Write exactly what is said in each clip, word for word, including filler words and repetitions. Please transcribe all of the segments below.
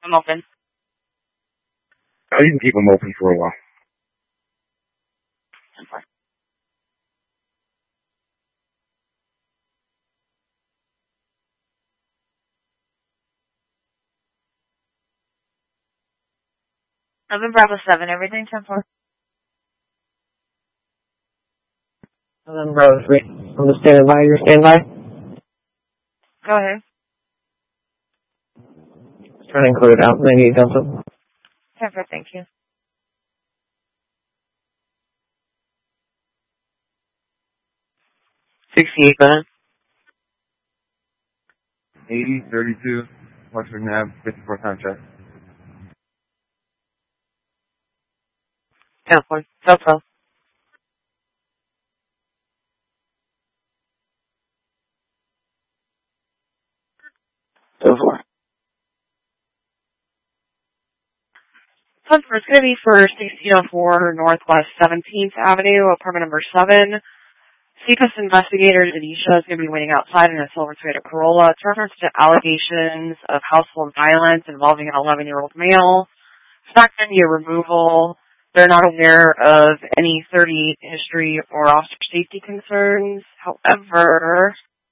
I'm open. Oh, you can keep them open for a while. Okay. Seven Bravo seven, everything ten four. Seven Bravo three. I'm just standing by. You're standing by. Go ahead. Trying to include it out. ninety-eight Delta. ten four, thank you. sixty-eight Ben. eighty thirty-two Western Ave, fifty-four contract. ten four. Delta. ten four. ten four, it's going to be for sixteen oh four Northwest seventeenth Avenue, apartment number seven. C P S investigators Anisha is going to be waiting outside in a silver Toyota Corolla. It's reference to allegations of household violence involving an eleven-year-old male. Fact venue removal. They're not aware of any thirty history or officer safety concerns. However,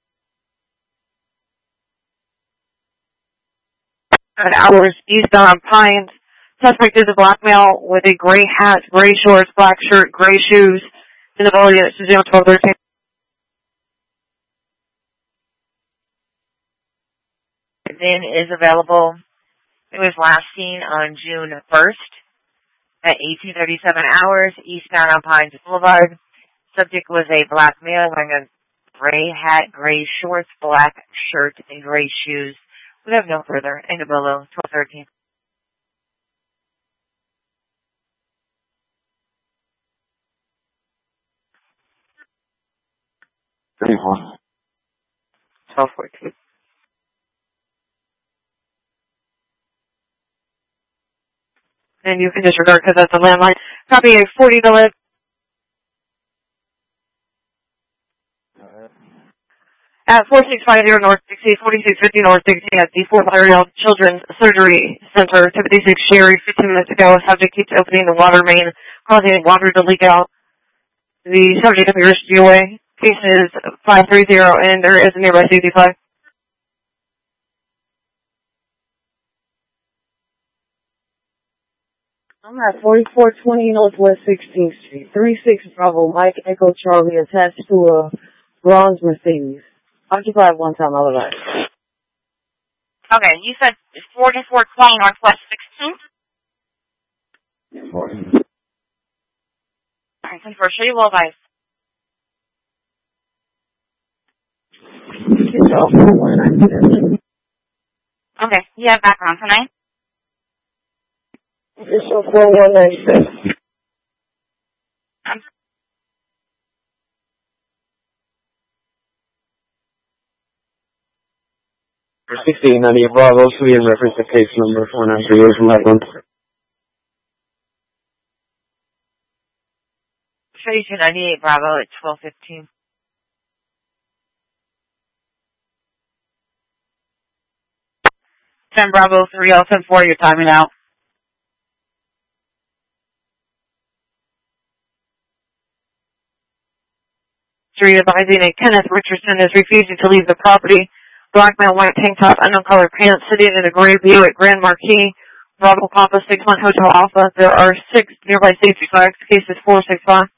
at hours eastbound Pines, suspect is a black male with a gray hat, gray shorts, black shirt, gray shoes. In the building at Suzanne twelve thirteen. Then is available. It was last seen on June first at eighteen thirty-seven hours, eastbound on Pines Boulevard. Subject was a black male wearing a gray hat, gray shorts, black shirt, and gray shoes. We have no further. Angabolo, twelve thirteen. thirty-four. twelve fourteen. And you can disregard because that's a landline. Copy a forty to live. At four six five zero North sixty, forty-six fifty North sixty at the Fort Lauderdale Children's Surgery Center, fifty-six Sherry, fifteen minutes ago. Subject keeps opening the water main, causing water to leak out. The subject appears to be away. Case is five three zero, and there is a nearby safety flag. I'm at forty-four twenty Northwest sixteenth Street, three six Bravo Mike Echo Charlie, attached to a bronze Mercedes. Occupied one time otherwise. Okay, you said forty-four twenty Northwest sixteenth? Alright, ten four, show you well guys. Okay, you have background tonight? It's a four one nine six. For sixty-eight ninety-eight Bravo, so we have reference to case number four nine three eight from Lakeland. thirty-two ninety-eight Bravo at twelve fifteen. ten Bravo three oh ten four, you're timing out. Three advising a Kenneth Richardson is refusing to leave the property. Black male, white tank top, unknown color pants, sitting in a gray Buick Grand Marquis. Bravo Papa six one Hotel Alpha. There are six nearby safety flags. Case is four six five.